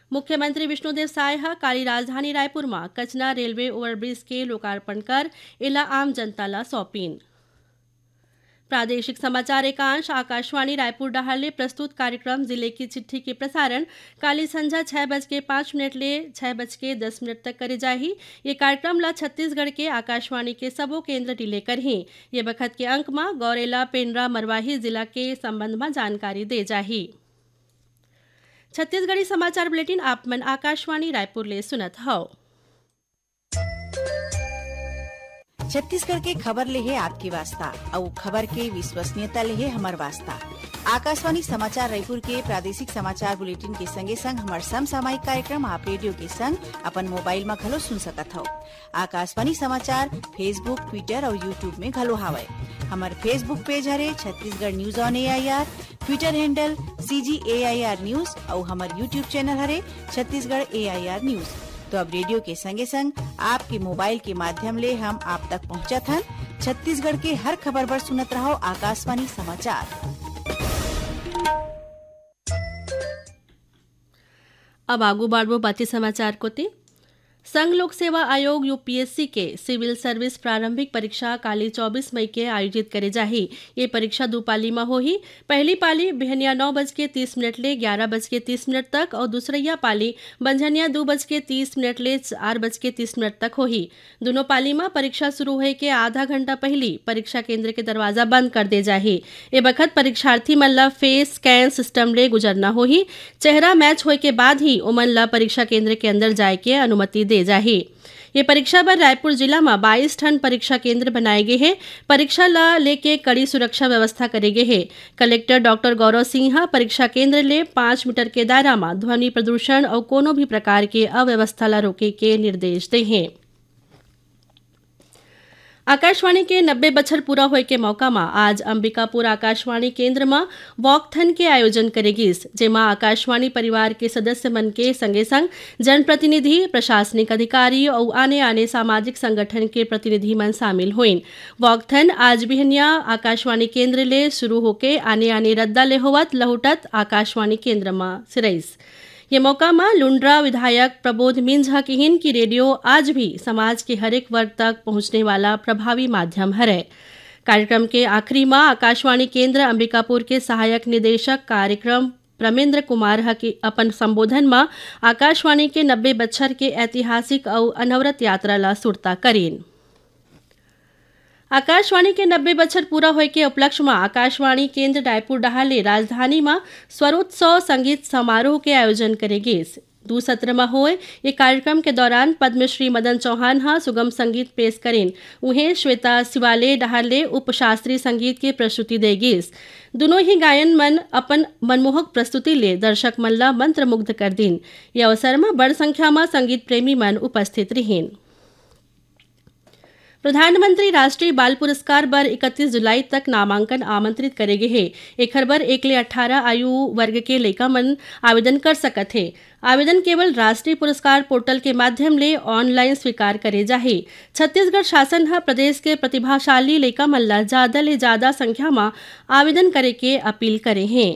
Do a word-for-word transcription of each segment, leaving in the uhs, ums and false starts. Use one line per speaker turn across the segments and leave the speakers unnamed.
मुख्यमंत्री विष्णुदेव साय काली राजधानी रायपुर में कचना रेलवे ओवरब्रिज के लोकार्पण कर इला आम जनता ला सौंपीन। प्रादेशिक समाचार एकांश आकाशवाणी रायपुर डहार प्रस्तुत कार्यक्रम जिले की चिट्ठी के प्रसारण काली संझा छह बज के पाँच मिनट ले छह बज के दस मिनट तक करे जाही। ये कार्यक्रम ला छत्तीसगढ़ के आकाशवाणी के सबो केंद्र डिले करही। ये बखत के अंक में गौरेला पेंड्रा मरवाही जिला के संबंध में जानकारी दे जाही। छत्तीसगढ़ी समाचार बुलेटिन आप मन आकाशवाणी रायपुर ले सुनत हौ।
छत्तीसगढ़ के खबर ले है आपकी वास्ता और खबर के विश्वसनीयता ले है हमार वास्ता। आकाशवाणी समाचार रायपुर के प्रादेशिक समाचार बुलेटिन के संगे संग हमार समसामयिक कार्यक्रम आप रेडियो के संग अपन मोबाइल में घलो सुन सकत हो। आकाशवाणी समाचार फेसबुक, ट्विटर और यूट्यूब में घलो हावय। हमार फेसबुक पेज हरे Chhattisgarh news on A I R, Twitter handle सी जी ए आई आर न्यूज और हमार यूट्यूब चैनल हरे छत्तीसगढ़ ए आई आर न्यूज। तो अब रेडियो के संगे संग आपके मोबाइल के माध्यम ले हम आप तक पहुंचत हन। छत्तीसगढ़ के हर खबर पर सुनत रहो आकाशवाणी समाचार।
अब आगू बाढ़बो बाती समाचार कोती। संघ लोक सेवा आयोग यूपीएससी के सिविल सर्विस प्रारंभिक परीक्षा काली चौबीस मई के आयोजित करे जाही। ये परीक्षा दो पाली में होही। पहली पाली बिहनिया नौ बज के तीस मिनट ले ग्यारह बज के तीस मिनट तक और दूसरिया पाली बंझनिया दो बज के तीस मिनट ले चार बज के तीस मिनट तक होही। दोनों पाली में परीक्षा शुरू होए के आधा घंटा पहली परीक्षा केंद्र के दरवाजा बंद कर दे जाही। ए बखत परीक्षार्थी मन ला फेस स्कैन सिस्टम ले गुजरना होही। चेहरा मैच होए के बाद ही ओमन ला परीक्षा केंद्र के अंदर जाए के अनुमति दे जाही। ये परीक्षा पर रायपुर जिला में बाईस ठन परीक्षा केंद्र बनाए गए हैं। परीक्षा ला लेके कड़ी सुरक्षा व्यवस्था करे गए हैं। कलेक्टर डॉक्टर गौरव सिंह परीक्षा केंद्र ले पाँच मीटर के दायरा में ध्वनि प्रदूषण और कोनो भी प्रकार के अव्यवस्था ला रोके के निर्देश दे हैं। आकाशवाणी के नब्बे बछर पूरा होए के मौका में आज अंबिकापुर आकाशवाणी केंद्र में वॉकथन के आयोजन करेगिस, जेमा आकाशवाणी परिवार के सदस्य मन के संगे संग जनप्रतिनिधि, प्रशासनिक अधिकारी और आने आने सामाजिक संगठन के प्रतिनिधि मन शामिल हुइन। वॉकथन आज बिहनिया आकाशवाणी केंद्र ले शुरू होके आने आने रद्दा ले होवत लहुटत आकाशवाणी केंद्र में सिरइस। ये मौका में लुंड्रा विधायक प्रबोध मिंझा किहिन की रेडियो आज भी समाज के हरेक वर्ग तक पहुंचने वाला प्रभावी माध्यम है। कार्यक्रम के आखिरी में आकाशवाणी केंद्र अंबिकापुर के सहायक निदेशक कार्यक्रम प्रमेंद्र कुमार के अपन संबोधन में आकाशवाणी के नब्बे बछर के ऐतिहासिक और अनवरत यात्रा ला सुरता करीन। आकाशवाणी के नब्बे बछर पूरा होए के उपलक्ष्य में आकाशवाणी केंद्र रायपुर डहाले राजधानी में स्वरोत्सव संगीत समारोह के आयोजन करेगी। दो सत्र में होए ये कार्यक्रम के दौरान पद्मश्री मदन चौहान हा सुगम संगीत पेश करें। उन्हें श्वेता शिवाले डहाले उप शास्त्रीय संगीत की प्रस्तुति देगी। दोनों ही गायन मन अपन मनमोहक प्रस्तुति ले दर्शक मन ला मंत्रमुग्ध कर दिन। ये अवसर में बड़ संख्या में संगीत प्रेमी मन उपस्थित रहीन। प्रधानमंत्री राष्ट्रीय बाल पुरस्कार बर इकतीस जुलाई तक नामांकन आमंत्रित करेगे है। एक बर एक ले अठारह आयु वर्ग के लइका मन आवेदन कर सकत है। आवेदन केवल राष्ट्रीय पुरस्कार पोर्टल के माध्यम ले ऑनलाइन स्वीकार करे जाही। छत्तीसगढ़ शासन हा प्रदेश के प्रतिभाशाली लइका मन ला ज्यादा ले ज्यादा संख्या में आवेदन करे के अपील करे हैं।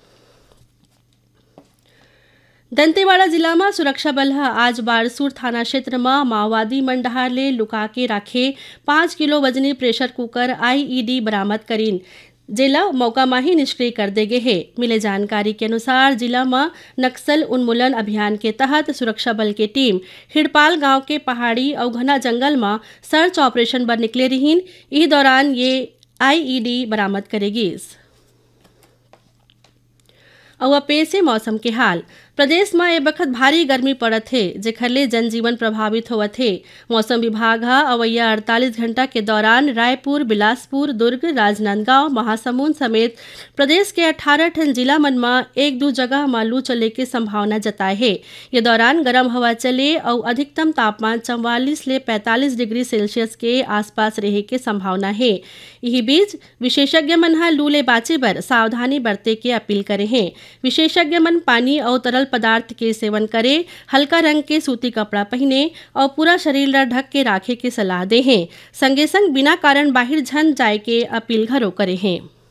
दंतेवाड़ा जिला में सुरक्षा बल आज बारसूर थाना क्षेत्र में माओवादी मन डहार ले लुका के राखे पाँच किलो वजनी प्रेशर कुकर आईईडी बरामद करीन। जिला मौका में ही निष्क्रिय कर दे गए है। मिले जानकारी के अनुसार जिला में नक्सल उन्मूलन अभियान के तहत सुरक्षा बल के टीम हिड़पाल गांव के पहाड़ी और घना जंगल में सर्च ऑपरेशन पर निकले रहीन। इस दौरान ये आईईडी बरामद करेगी। और पेश है मौसम के हाल। प्रदेश में ए बखत भारी गर्मी पड़त है, जेखर ले जनजीवन प्रभावित होवत है। मौसम विभाग हा अवैया अड़तालीस घंटा के दौरान रायपुर, बिलासपुर, दुर्ग, राजनांदगांव, महासमुंद समेत प्रदेश के अठारह ठन जिला मन में एक दो जगह में लू चले के संभावना जताए है। ये दौरान गर्म हवा चले और अधिकतम तापमान चौवालीस ले पैंतालीस डिग्री सेल्सियस के आसपास रहे के संभावना है। यही बीच विशेषज्ञ मन हा लू ले बाचे बर सावधानी बरते के अपील करे हैं। विशेषज्ञ मन पानी और तरल पदार्थ के सेवन करे, हल्का रंग के सूती कपड़ा पहने और पूरा शरीर ला ढक के राखे के सलाह दे हैं। संगे संग बिना कारण बाहर झन जाए के अपील घरो करे हैं।